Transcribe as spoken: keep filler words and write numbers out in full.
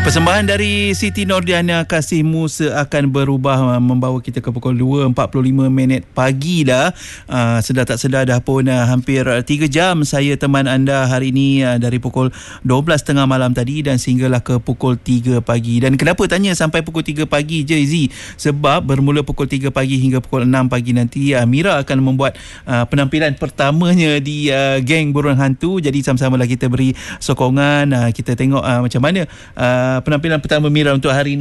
Persembahan dari Siti Nordiana Kasihmu seakan berubah, membawa kita ke pukul dua empat puluh lima minit pagi dah. Uh, sedar tak sedar dah pun uh, hampir tiga jam saya teman anda hari ini, uh, dari pukul dua belas tiga puluh malam tadi dan sehinggalah ke pukul tiga pagi. Dan kenapa tanya sampai pukul tiga pagi je, Izzy? Sebab bermula pukul tiga pagi hingga pukul enam pagi nanti, uh, Mira akan membuat uh, penampilan pertamanya di uh, Geng Burung Hantu. Jadi sama-samalah kita beri sokongan, uh, kita tengok uh, macam mana uh, penampilan pertama Mira untuk hari ini.